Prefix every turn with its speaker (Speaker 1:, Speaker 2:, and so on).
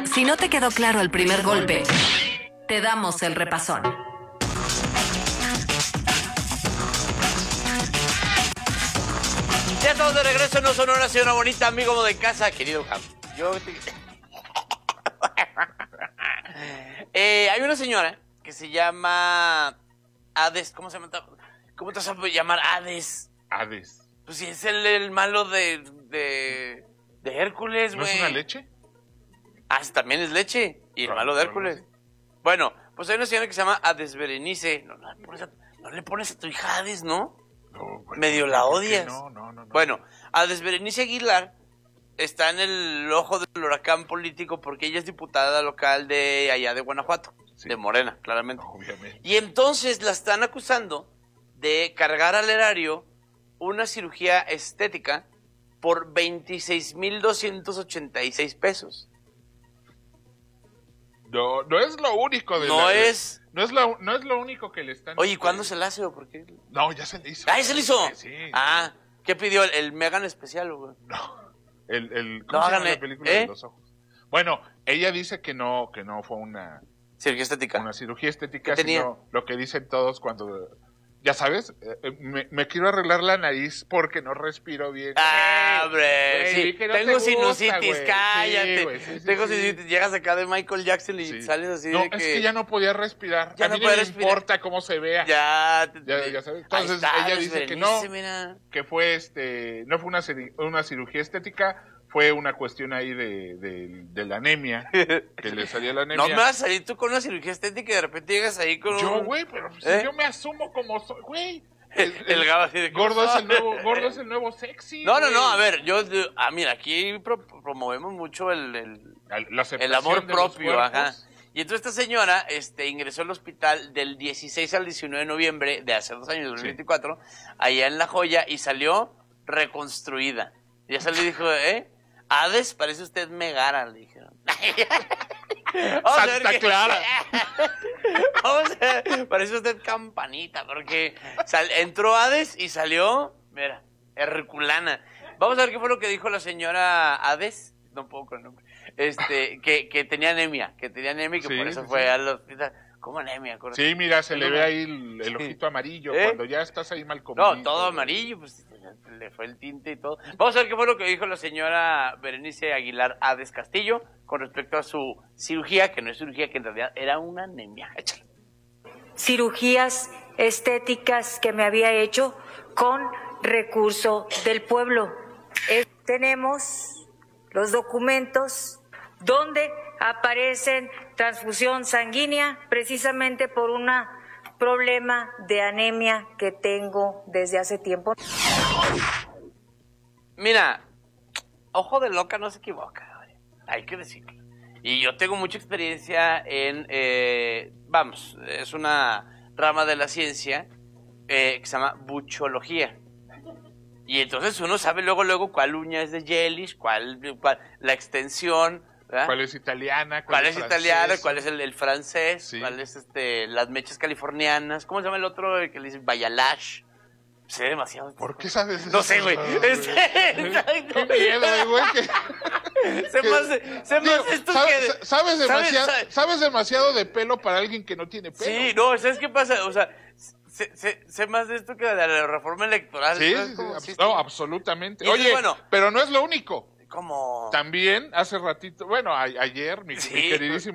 Speaker 1: Si no te quedó claro el primer golpe, te damos el repasón.
Speaker 2: Ya estamos de regreso en No Sonora, señora bonita, amigo de casa, querido Ham. Hay una señora que se llama Hades. ¿Cómo se llama? ¿Cómo te vas a llamar Hades?
Speaker 3: Hades.
Speaker 2: Pues si es el malo de Hércules, güey.
Speaker 3: ¿No es una leche?
Speaker 2: Ah, también es leche. Y el malo de Hércules. Bueno, pues hay una señora que se llama Hades Berenice. No le pones a tu hija Hades, ¿no?
Speaker 3: No, bueno,
Speaker 2: medio la odias.
Speaker 3: No.
Speaker 2: Bueno, Hades Berenice Aguilar está en el ojo del huracán político porque ella es diputada local de allá de Guanajuato, sí, de Morena, claramente.
Speaker 3: Obviamente.
Speaker 2: Y entonces la están acusando de cargar al erario una cirugía estética por 26,286 pesos.
Speaker 3: No es lo único de
Speaker 2: No es
Speaker 3: lo único que le están...
Speaker 2: Oye, ¿cuándo se la hace o por qué?
Speaker 3: No, ya se le hizo.
Speaker 2: ¿Ah, ya se le hizo?
Speaker 3: Sí.
Speaker 2: Ah, ¿qué pidió? ¿El Megan especial, güey?
Speaker 3: No.
Speaker 2: No
Speaker 3: ¿Cómo se llama
Speaker 2: hagan
Speaker 3: la película de los ojos? Bueno, ella dice que no fue una
Speaker 2: cirugía estética.
Speaker 3: Una cirugía estética,
Speaker 2: tenía?
Speaker 3: sino lo que dicen todos cuando... Ya sabes, me quiero arreglar la nariz porque no respiro bien.
Speaker 2: Ah, hombre, sí.
Speaker 3: No
Speaker 2: tengo sinusitis,
Speaker 3: gusta,
Speaker 2: cállate.
Speaker 3: Sí, güey, sí,
Speaker 2: tengo
Speaker 3: sí.
Speaker 2: sinusitis, llegas acá de Michael Jackson y sales así
Speaker 3: no,
Speaker 2: de que...
Speaker 3: es que ya no podía respirar.
Speaker 2: Ya
Speaker 3: a
Speaker 2: no
Speaker 3: mí no
Speaker 2: puede
Speaker 3: me
Speaker 2: respirar.
Speaker 3: importa cómo se vea.
Speaker 2: Ya
Speaker 3: sabes. Entonces ella dice que no, que fue no fue una cirugía estética, fue una cuestión ahí de la anemia, que le salía la anemia.
Speaker 2: No me vas a salir tú con una cirugía estética y de repente llegas ahí con
Speaker 3: Yo, güey, pero si yo me asumo como soy, güey.
Speaker 2: El Gaba así de
Speaker 3: gordo es el nuevo sexy.
Speaker 2: No, a ver, mira, aquí promovemos mucho el amor propio, ajá. Y entonces esta señora ingresó al hospital del 16 al 19 de noviembre de hace 2 años, 2024, allá en La Joya, y salió reconstruida. Y ya salió y dijo, Hades, parece usted Megara, le dijeron.
Speaker 3: Santa Clara.
Speaker 2: Parece usted Campanita, porque entró Hades y salió, mira, Herculana. Vamos a ver qué fue lo que dijo la señora Hades, no puedo con el nombre, que tenía anemia, y que por eso fue al hospital. ¿Cómo anemia?
Speaker 3: Sí, mira, se le ve ahí el ojito amarillo, cuando ya estás ahí mal comido.
Speaker 2: No, todo amarillo, pues le fue el tinte y todo. Vamos a ver qué fue lo que dijo la señora Berenice Aguilar Hades Castillo con respecto a su cirugía, que no es cirugía, que en realidad era una anemia. Échale.
Speaker 4: Cirugías estéticas que me había hecho con recurso del pueblo. Tenemos los documentos donde aparecen transfusión sanguínea precisamente por un problema de anemia que tengo desde hace tiempo.
Speaker 2: Mira, ojo de loca no se equivoca, hay que decirlo. Y yo tengo mucha experiencia en, es una rama de la ciencia que se llama buchología. Y entonces uno sabe luego cuál uña es de Yelich, cuál la extensión, ¿verdad?
Speaker 3: ¿Cuál es italiana?
Speaker 2: ¿Cuál es italiana? ¿Cuál es el francés? Sí. ¿Cuál es las mechas californianas? ¿Cómo se llama el otro que le dice Bayalash? Sé demasiado.
Speaker 3: ¿Por qué sabes eso?
Speaker 2: No sé, güey.
Speaker 3: Qué miedo, güey. Sabes demasiado de pelo para alguien que no tiene pelo.
Speaker 2: Sí, no, ¿sabes qué pasa? O sea, sé más de esto que de la reforma electoral.
Speaker 3: Sí, absolutamente. Oye, pero no es lo único.
Speaker 2: ¿Cómo?
Speaker 3: También hace ratito, ayer, mi queridísimo